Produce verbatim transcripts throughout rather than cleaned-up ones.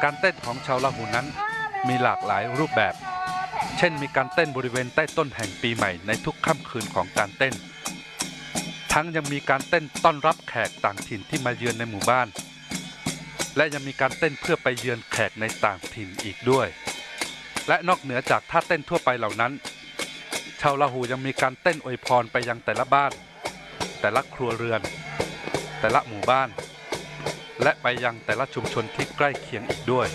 การเต้นของชาวลาหูนั้นมีหลากหลายรูปแบบเช่นมีการเต้นบริเวณใต้ต้นแห่งปีใหม่ในทุกค่ำคืนของการเต้นทั้งยังมีการเต้นต้อนรับแขกต่างถิ่นที่มาเยือนในหมู่บ้านและยังมีการเต้นเพื่อไปเยือนแขกในต่างถิ่นอีกด้วยและนอกเหนือจากท่าเต้นทั่วไปเหล่านั้นชาวลาหูยังมีการเต้นอวยพรไปยังแต่ละบ้านแต่ละครัวเรือนแต่ละหมู่บ้านและไปยังแต่ละชุมชนที่ใกล้เคียงอีกด้วย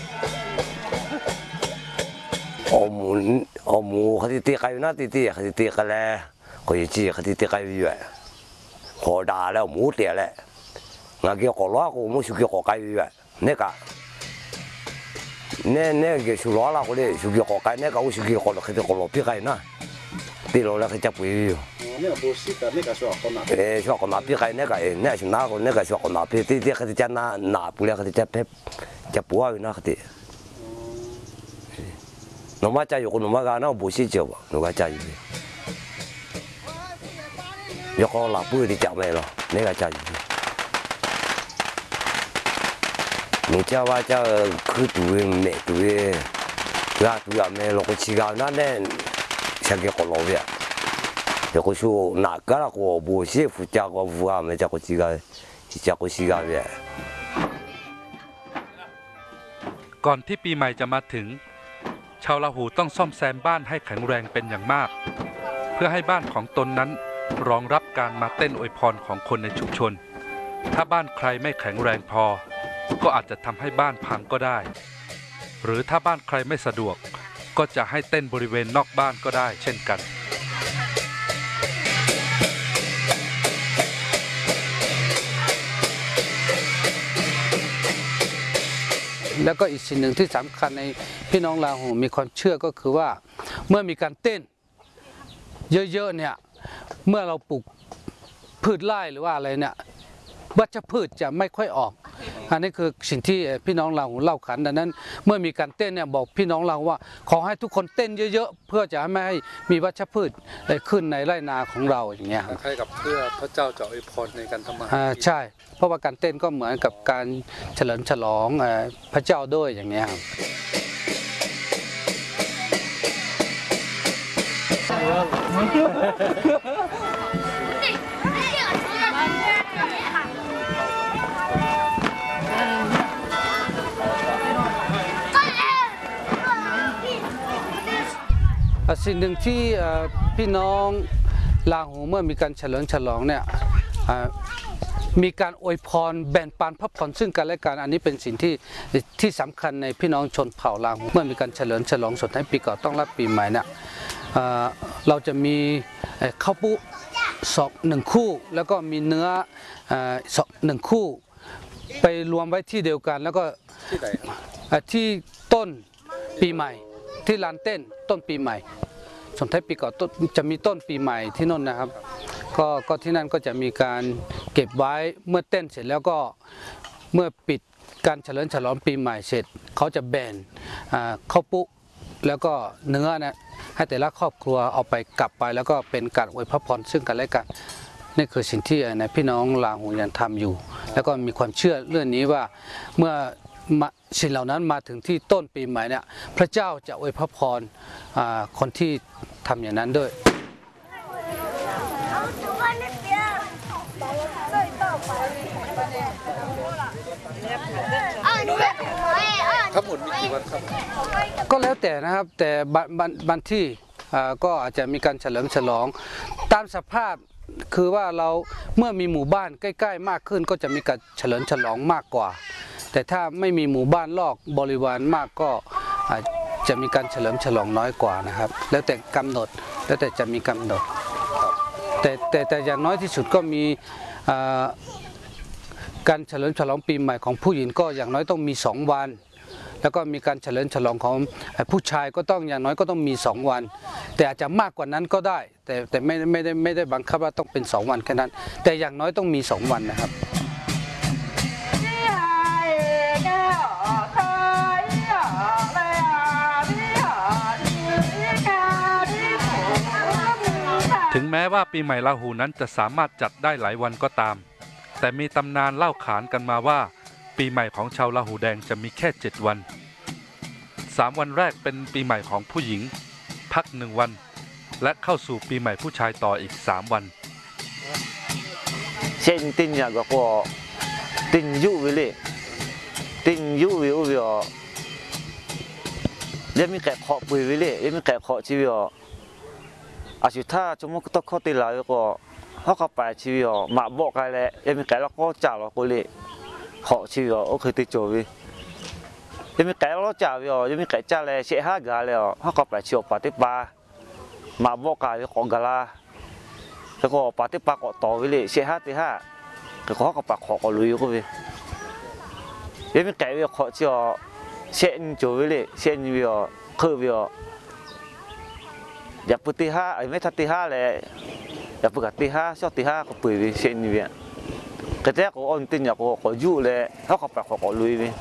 อมูอมูเขาที่ตีกันนะตีตีเขาที่ตีกันแล้วเขาที่จีเขาที่ตีกันอยู่ขอด่าแล้วหมูเตี้ยแล้วงาเกี่ยวกับล้อกูมูสุกี้กับกันอยู่เนี่ยกะเนี่ยเนี่ยเกี่ยวกับล้อละกูเลยสุกี้กับกันเนี่ยก็สุกี้กับเขาที่กับล้อพี่กันนะตีล้อแล้วเขาจะไปอยู่เนี่ยบูสิแต่เนี่ยก็ชอบคนน่ะเออชอบคนน่ะพี่กันเนี่ยก็เออเนี่ยชนะคนเนี่ยก็ชอบคนน่ะพี่ที่ที่เขาที่จะน่าหนาปุเลยเขาที่จะเพ็บจะปัวอยู่นะเขาที่หนูมาใจอยู่คนหนูมากันนะบูสิเจ้าหนูก็ใจอยู่ยกหลับปุ้ยที่จับไม่หรอเนี่ยก็ใจอยู่หนูเจ้าว่าเจ้าคือตัวเม็ดตัวตัวตัวเม็ดเราก็ชิกันนั่นเนี่ยฉันก็ขอร้องเนี่ยเดี๋ยวก็ชูหนักก็แล้วก็บูสิฟูจ้าก็ฟูอ่ะไม่จ้าก็ชิกันจ้าก็ชิกันเนี่ยก่อนที่ปีใหม่จะมาถึงชาวลาหูต้องซ่อมแซมบ้านให้แข็งแรงเป็นอย่างมากเพื่อให้บ้านของตนนั้นรองรับการมาเต้นอวยพรของคนในชุมชนถ้าบ้านใครไม่แข็งแรงพอก็อาจจะทำให้บ้านพังก็ได้หรือถ้าบ้านใครไม่สะดวกก็จะให้เต้นบริเวณนอกบ้านก็ได้เช่นกันแล้วก็อีกสิ่งหนึ่งที่สำคัญในพี่น้องลาหูมีความเชื่อก็คือว่าเมื่อมีการเต้นเยอะๆเนี่ยเมื่อเราปลูกพืชไร่หรือว่าอะไรเนี่ยวัชพืชจะไม่ค่อยออกอันนี้คือสิ่งที่พี่น้องลาหูเล่าขันดังนั้นเมื่อมีการเต้นเนี่ยบอกพี่น้องเราว่าขอให้ทุกคนเต้นเยอะๆเพื่อจะไม่ให้มีวัชพืชได้ขึ้นในไร่นาของเราอย่างเงี้ยคล้ายกับเพื่อพระเจ้าจะอวยพรในการทำมาหากินใช่เพราะว่าการเต้นก็เหมือนกับการเฉลิมฉลองพระเจ้าด้วยอย่างเงี้ยครับสิ่งหนึ่งที่พี่น้องลาหูเมื่อมีการเฉลิมฉลองเนี่ยมีการอวยพรแบ่งปันพระพรซึ่งกันและกันอันนี้เป็นสิ่งที่ที่สำคัญในพี่น้องชนเผ่าลาหูเมื่อมีการเฉลิมฉลองสดให้ปีเก่าต้อนรับปีใหม่เนี่ยเราจะมีข้าวปุสองหนึ่งคู่แล้วก็มีเนื้อสองหนึ่งคู่ไปรวมไว้ที่เดียวกันแล้วก็ที่ต้นปีใหม่ที่ลานเต้นต้นปีใหม่สมท้ายปีเก่าจะมีต้นปีใหม่ที่นั่นนะครับก็ก็ที่นั่นก็จะมีการเก็บไว้เมื่อเต้นเสร็จแล้วก็เมื่อปิดการเฉลิมฉลองปีใหม่เสร็จเขาจะแบ่งข้าวปุ๊แล้วก็เนื้อนะให้แต่ละครอบครัวเอาไปกลับไปแล้วก็เป็นการอวยพรซึ่งกันและกันนี่คือสิ่งที่ในพี่น้องลาหูยังทำอยู่แล้วก็มีความเชื่อเรื่องนี้ว่าเมื่อสิ่งเหล่านั้นมาถึงที่ต้นปีใหม่เนี่ยพระเจ้าจะอวยพรคนที่ทำอย่างนั้นด้วยทั้งหมดมีกี่วันครับก็แล้วแต่นะครับแต่บางที่ก็อาจจะมีการเฉลิมฉลองตามสภาพคือว่าเราเมื่อมีหมู่บ้านใกล้ๆมากขึ้นก็จะมีการเฉลิมฉลองมากกว่าแต่ถ้าไม่มีหมู่บ้านรอบบริวารมากก็จะมีการเฉลิมฉลองน้อยกว่านะครับแล้วแต่กำหนดแล้วแต่จะมีกำหนดแต่แต่แต่อย่างน้อยที่สุดก็มีการเฉลิมฉลองปีใหม่ของผู้หญิงก็อย่างน้อยต้องมีสองวันแล้วก็มีการเฉลิมฉลองของผู้ชายก็ต้องอย่างน้อยก็ต้องมีสองวันแต่อาจจะมากกว่านั้นก็ได้แต่แต่ไม่ไม่ได้ไม่ได้บังคับว่าต้องเป็นสองวันแค่นั้นแต่อย่างน้อยต้องมีสองวันนะครับถึงแม้ว่าปีใหม่ลาหูนั้นจะสามารถจัดได้หลายวันก็ตามแต่มีตำนานเล่าขานกันมาว่าปปีใหม่ของชาวลาหูแดงจะมีแค่เจ็ดวันสามวันแรกเป็นปีใหม่ของผู้หญิงพักหนึ่งวันและเข้าสู่ปีใหม่ผู้ชายต่ออีกสามวันเช่นตินยาก็ก็ตินยุวิเลยตินยุวิววิวยังมีแก่ขอปุยวิเลยยังมีแก่ขอชีวิตอาชีพถ้าจมูกต้องเข้าตีลายก็เขาเข้าไปชีวิตมาบอกกันเลยยังมีแก่แล้วก็จ่าเราก็เลยขอชีวิตโอเคติดจวิยังมีแก่เราจ่าวิยังมีแก่จ่าเลยเสียห้ากาเลยเขาเข้าไปชีวิตปฏิบัติมาบอกกันของกาลาแล้วก็ปฏิบัติก็ต่อวิเลยเสียห้าตีห้าก็เขาเข้าไปขอก็ลุยก็วิยังมีแก่วิขอชีวิตเช่นจวิเลยเช่นวิคือวิอย่าพูดตีห้าไอ้ไม่ทัดตีห้าเลยอย่าพูดกับตีห้าชอบตีห้าก็ปุ๋ยวิเช่นวิก็แต่ก็อ่อนตินอยากก็ก็ยุ่เลยเขาเข้าไปขอก็ลุยวิ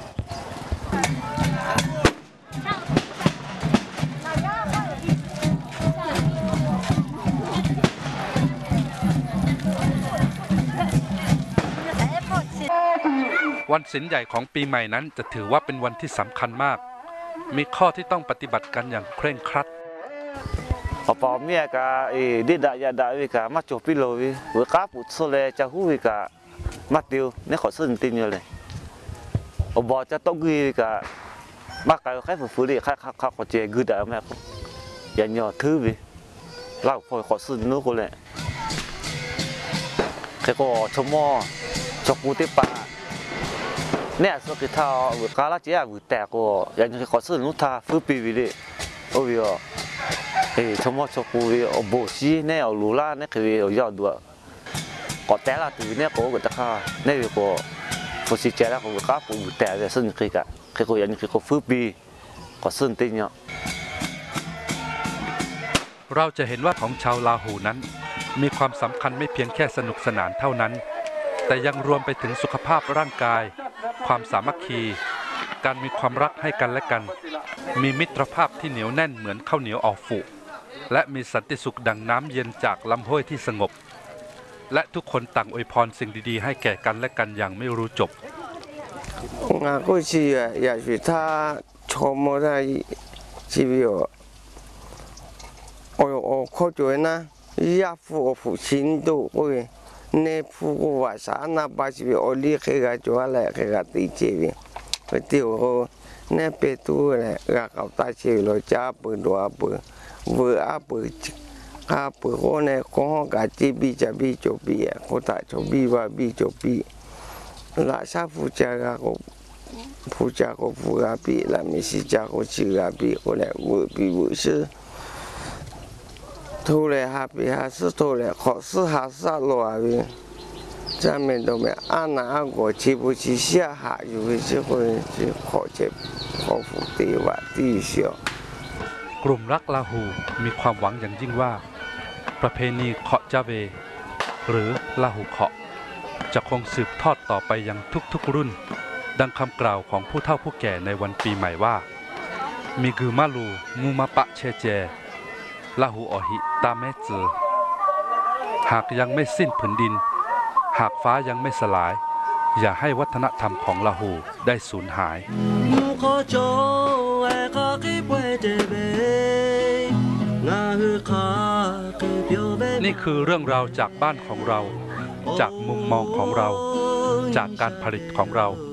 วันศีลใหญ่ของปีใหม่นั้นจะถือว่าเป็นวันที่สำคัญมากมีข้อที่ต้องปฏิบัติกันอย่างเคร่งครัดพอพอเมียก็เอดีดายาดาวิกามาจบพิโลวิเวกาปุตโซเลจะหูวิกามาติวเนี่ยขอสื่อตินอยู่เลยอบอจะต้องกีกามาไกลแค่ฝืนฝืนดิแค่ข้าข้าขอเจกืดาแม่ก็อย่าหย่อถือวิเล่าพอขอสื่อนู้นก็เลยแค่ก็ชมอชกปูติปาเนี่ยสุดท้ายเวกาลาเจียวิแต่ก็อย่างขอสื่อนู้นท่าฟื้นปีวิเลยโอ้ยเฮ้ยชมว่าชกูวิโอโบชีเนี่ยเอาลูล่าเนี่ยคือวิเอายอดด้วยก็แต่ละตัวเนี่ยก็ก็จะข้าเนี่ยวิก็ฟุตซิเจแล้วก็วิก้าปูแต่เนี่ยซึ่งคือก็คือก็อย่างนี้คือก็ฟื้นปีก็ซึ่งติเนี่ยเราจะเห็นว่าของชาวลาหูนั้นมีความสำคัญไม่เพียงแค่สนุกสนานเท่านั้นแต่ยังรวมไปถึงสุขภาพร่างกายความสามัคคีการมีความรักให้กันและกันมีมิตรภาพที่เหนียวแน่นเหมือนข้าวเหนียวออกฝูและมีสันติสุขดังน้ำเย็นจากลำห้วยที่สงบและทุกคนต่างอวยพรสิ่งดีๆให้แก่กันและกันอย่างไม่รู้จบ我过去啊，也许他触摸他ชีวิต我我靠住นะยาฟูฟูชินดูโอ้ยเนฟูกูว่าสานาบาชีวิตโอลีเคกาจัวแหละเคกาตีชีวิตไปเที่ยวเนี่ยไปตัวแหละก็เขาตาชีวิตเราจ้าปืนดัวปืนเวอร์อาปืนข้าปืนคนเนี่ยคนกาจีบีจะบีจบีอ่ะคนตาจบีว่าบีจบีลาชาฟูจาก็ฟูจาก็ฟูกาบีลามิสิจาก็ชิกาบีคนเนี่ยเวอร์บีเวอร์ชื่อทุเรศฮาบีฮาสุทุเรศขอสุฮาซาโลอาบีจำเป็นต้องเป็นอันนั้นก็ชีบุชีเสียหายอยู่ที่คนที่ขอเจ็บขอฟูตีว่าตีเสียกลุ่มรักลาหูมีความหวังอย่างยิ่งว่าประเพณีเคาะจาเวหรือลาหูเคาะจะคงสืบทอดต่อไปยังทุกๆรุ่นดังคำกล่าวของผู้เฒ่าผู้แก่ในวันปีใหม่ว่ามีกือมาลูมูมาปะเชเจลาหูอหิตาเมจือหากยังไม่สิ้นผืนดินหากฟ้ายังไม่สลายอย่าให้วัฒนธรรมของลาหูได้สูญหายนี่คือเรื่องราวจากบ้านของเราจากมุมมองของเราจากการผลิตของเรา